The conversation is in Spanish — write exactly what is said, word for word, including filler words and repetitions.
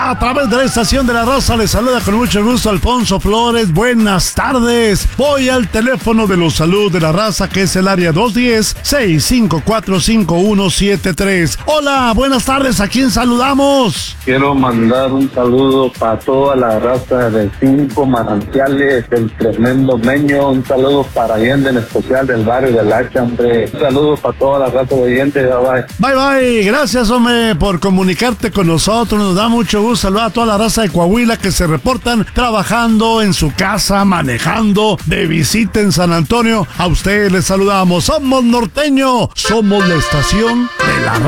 A través de la estación de la raza les saluda con mucho gusto Alfonso Flores. Buenas tardes. Voy al teléfono de los salud de la raza, que es el área dos uno cero, seis cinco cuatro, cinco uno siete tres. Hola, buenas tardes. ¿A quién saludamos? Quiero mandar un saludo para toda la raza de Cinco Manantiales, del tremendo Meño. Un saludo para Allende, en especial del barrio del Hacha, hombre. Un saludo para toda la raza de Allende. Bye, bye. Bye, bye. Gracias, hombre, por comunicarte con nosotros. Nos da mucho gusto saludar a toda la raza de Coahuila que se reportan trabajando en su casa, manejando, de visita en San Antonio. A ustedes les saludamos. Somos Norteño. Somos la estación de la